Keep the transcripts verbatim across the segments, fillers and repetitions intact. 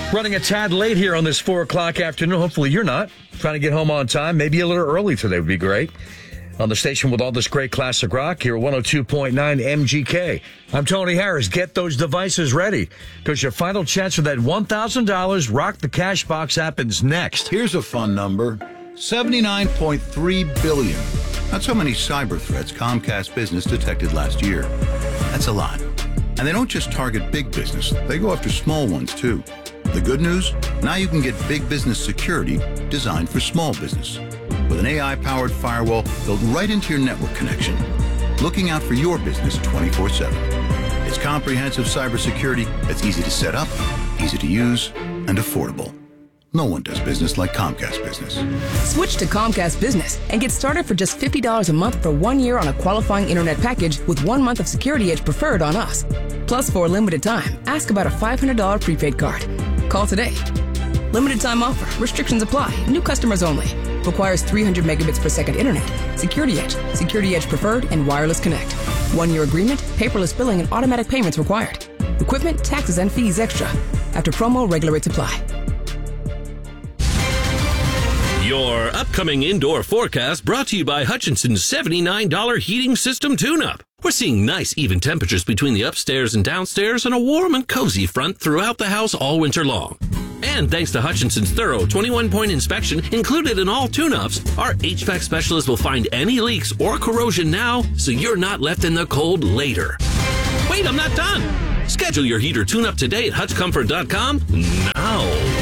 Running a tad late here on this four o'clock afternoon. Hopefully you're not. Trying to get home on time. Maybe a little early today would be great. On the station with all this great classic rock here at one oh two point nine M G K. I'm Tony Harris. Get those devices ready because your final chance for that one thousand dollars Rock the Cash Box happens next. Here's a fun number. seventy-nine point three billion. That's how many cyber threats Comcast Business detected last year. That's a lot. And they don't just target big business. They go after small ones, too. The good news? Now you can get big business security designed for small business. With an A I-powered firewall built right into your network connection. Looking out for your business twenty-four seven. It's comprehensive cybersecurity that's easy to set up, easy to use, and affordable. No one does business like Comcast Business. Switch to Comcast Business and get started for just fifty dollars a month for one year on a qualifying internet package with one month of Security Edge Preferred on us. Plus, for a limited time, ask about a five hundred dollars prepaid card. Call today. Limited time offer. Restrictions apply. New customers only. Requires three hundred megabits per second internet. Security Edge, Security Edge Preferred, and Wireless Connect. One-year agreement, paperless billing, and automatic payments required. Equipment, taxes, and fees extra. After promo, regular rates apply. Your upcoming indoor forecast brought to you by Hutchinson's seventy-nine dollars heating system tune-up. We're seeing nice even temperatures between the upstairs and downstairs and a warm and cozy front throughout the house all winter long. And thanks to Hutchinson's thorough twenty-one point inspection included in all tune-ups, our H V A C specialist will find any leaks or corrosion now so you're not left in the cold later. Wait, I'm not done. Schedule your heater tune-up today at hutch comfort dot com now.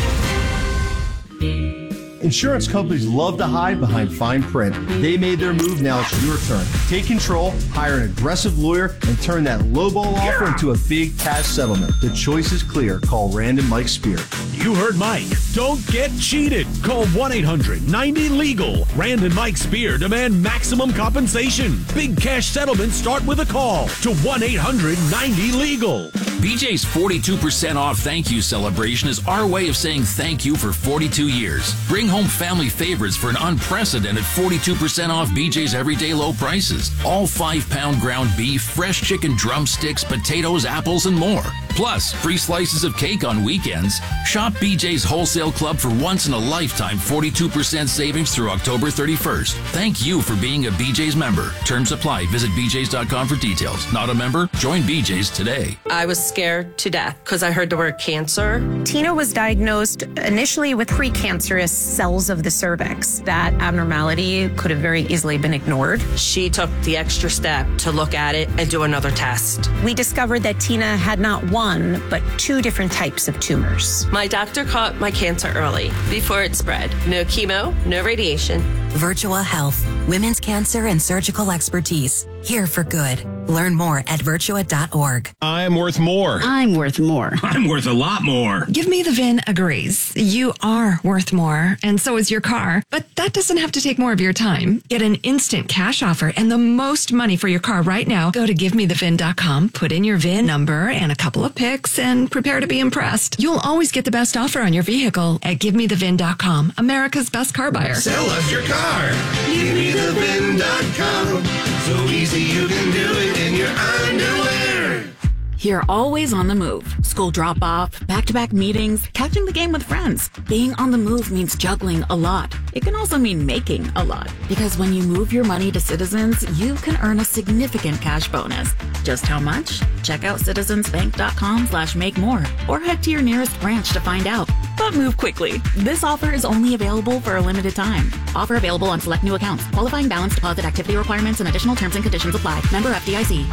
Insurance companies love to hide behind fine print. They made their move, now it's your turn. Take control, hire an aggressive lawyer, and turn that lowball offer into a big cash settlement. The choice is clear. Call Rand and Mike Spear. You heard Mike. Don't get cheated. Call one eight hundred ninety legal. Rand and Mike Spear demand maximum compensation. Big cash settlements start with a call to one eight hundred ninety legal. B J's forty-two percent off thank you celebration is our way of saying thank you for forty-two years. Bring home family favorites for an unprecedented forty-two percent off B J's everyday low prices. All five pound ground beef, fresh chicken drumsticks, potatoes, apples, and more. Plus, free slices of cake on weekends. Shop B J's Wholesale Club for once in a lifetime forty-two percent savings through October thirty-first. Thank you for being a B J's member. Terms apply. Visit b j's dot com for details. Not a member? Join B J's today. I was scared to death because I heard the word cancer. Tina was diagnosed initially with precancerous cells of the cervix. That abnormality could have very easily been ignored. She took the extra step to look at it and do another test. We discovered that Tina had not one, but two different types of tumors. My doctor caught my cancer early, before it spread. No chemo, no radiation. Virtua Health, women's cancer and surgical expertise. Here for good. Learn more at virtua dot org. I'm worth more. I'm worth more. I'm worth a lot more. Give Me the V I N agrees. You are worth more, and so is your car. But that doesn't have to take more of your time. Get an instant cash offer and the most money for your car right now. Go to give me the V I N dot com, put in your V I N number and a couple of pics, and prepare to be impressed. You'll always get the best offer on your vehicle at give me the V I N dot com, America's best car buyer. Sell us your car. give me the V I N dot com. So easy you can do it in your underwear. You're always on the move. School drop-off, back-to-back meetings, catching the game with friends. Being on the move means juggling a lot. It can also mean making a lot. Because when you move your money to Citizens, you can earn a significant cash bonus. Just how much? Check out citizensbank.com slash make more or head to your nearest branch to find out. But move quickly. This offer is only available for a limited time. Offer available on select new accounts. Qualifying balance deposit activity requirements and additional terms and conditions apply. Member F D I C.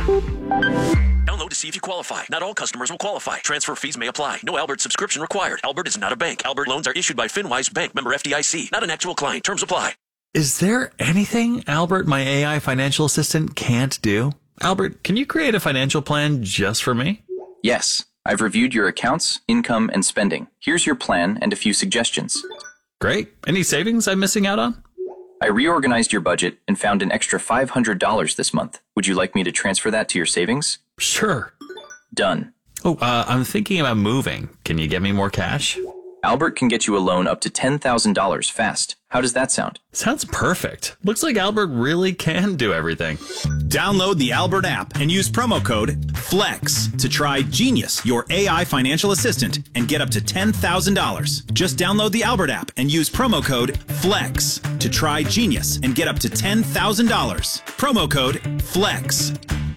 Download to see if you qualify. Not all customers will qualify. Transfer fees may apply. No Albert subscription required. Albert is not a bank. Albert loans are issued by FinWise Bank, member F D I C. Not an actual client. Terms apply. Is there anything Albert, my A I financial assistant, can't do? Albert, can you create a financial plan just for me? Yes. I've reviewed your accounts, income, and spending. Here's your plan and a few suggestions. Great. Any savings I'm missing out on? I reorganized your budget and found an extra five hundred dollars this month. Would you like me to transfer that to your savings? Sure. Done. Oh, uh, I'm thinking about moving. Can you get me more cash? Albert can get you a loan up to ten thousand dollars fast. How does that sound? Sounds perfect. Looks like Albert really can do everything. Download the Albert app and use promo code FLEX to try Genius, your A I financial assistant, and get up to ten thousand dollars. Just download the Albert app and use promo code FLEX to try Genius and get up to ten thousand dollars. Promo code FLEX.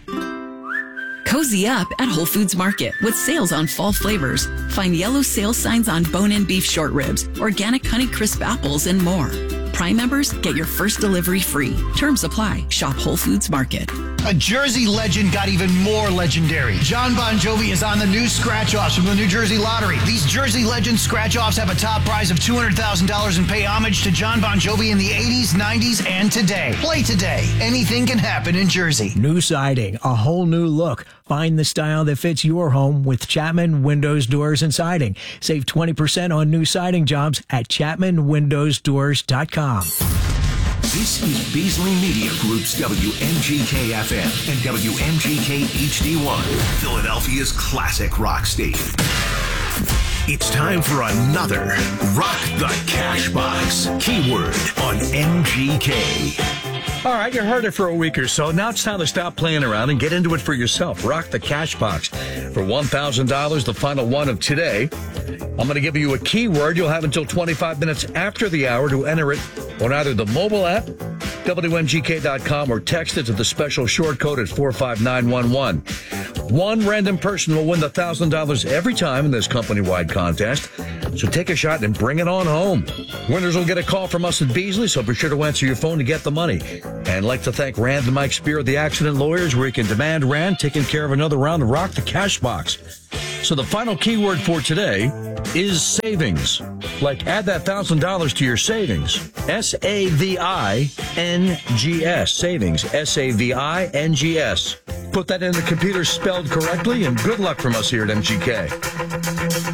Cozy up at Whole Foods Market with sales on fall flavors. Find yellow sales signs on bone-in beef short ribs, organic Honey Crisp apples, and more. Prime members get your first delivery free. Terms apply. Shop Whole Foods Market. A Jersey legend got even more legendary. John Bon Jovi is on the new scratch-offs from the New Jersey Lottery. These Jersey Legend scratch-offs have a top prize of two hundred thousand dollars and pay homage to John Bon Jovi in the eighties, nineties, and today. Play today. Anything can happen in Jersey. New siding, a whole new look. Find the style that fits your home with Chapman Windows, Doors, and Siding. Save twenty percent on new siding jobs at chapman windows doors dot com. This is Beasley Media Group's W M G K F M and W M G K H D one, Philadelphia's classic rock station. It's time for another Rock the Cash Box keyword on M G K. All right, you heard it for a week or so. Now it's time to stop playing around and get into it for yourself. Rock the Cash Box for one thousand dollars, the final one of today. I'm going to give you a keyword. You'll have until twenty-five minutes after the hour to enter it on either the mobile app, W M G K dot com, or text it to the special short code at four five nine one one. One random person will win the one thousand dollars every time in this company-wide contest. So take a shot and bring it on home. Winners will get a call from us at Beasley, so be sure to answer your phone to get the money. And I'd like to thank Rand and Mike Spear of the Accident Lawyers, where you can demand Rand taking care of another round of Rock the Cash Box. So the final keyword for today is savings. Like add that one thousand dollars to your savings. S A V I N G S. Savings. S A V I N G S. Put that in the computer spelled correctly, and good luck from us here at M G K.